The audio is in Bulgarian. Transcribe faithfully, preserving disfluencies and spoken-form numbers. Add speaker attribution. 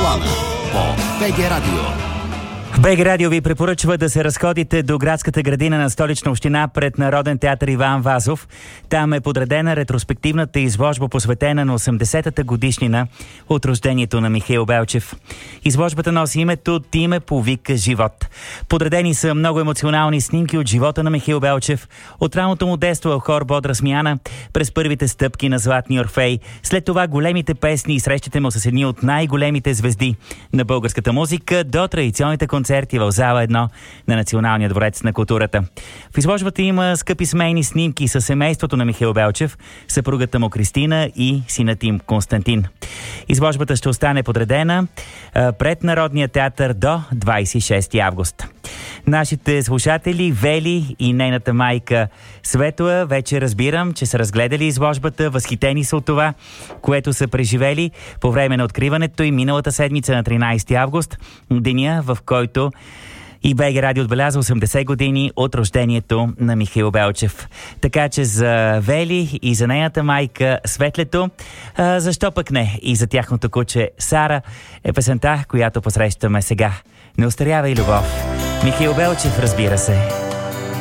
Speaker 1: плана по БГ Радио.
Speaker 2: БГ Радио ви препоръчва да се разходите до градската градина на Столична община пред Народен театър Иван Вазов. Там е подредена ретроспективната изложба, посветена на осемдесетата годишнина от рождението на Михаил Белчев. Изложбата носи името "Ти ме повика живот". Подредени са много емоционални снимки от живота на Михаил Белчев, от раното му детство в хор Бодра смяна, през първите стъпки на Златния Орфей, след това големите песни и срещите му с едни от най-големите звезди на българската музика, до традиционните концерти в зала едно на Националния дворец на културата. В изложбата има скъпи семейни снимки със семейството на Михаил Белчев, съпругата му Кристина и синът им Константин. Изложбата ще остане подредена а, пред Народния театър до двадесет и шести август. Нашите слушатели Вели и нейната майка Светла вече разбирам, че са разгледали изложбата, възхитени са от това, което са преживели по време на откриването и миналата седмица на тринадесети август, деня, в който и БГ Радио отбеляза осемдесет години от рождението на Михаил Белчев. Така че за Вели и за нейната майка Светлето, а, защо пък не, и за тяхното куче Сара, е песента, която посрещаме сега. Не остарява и любов. Михаил Белчев, разбира се.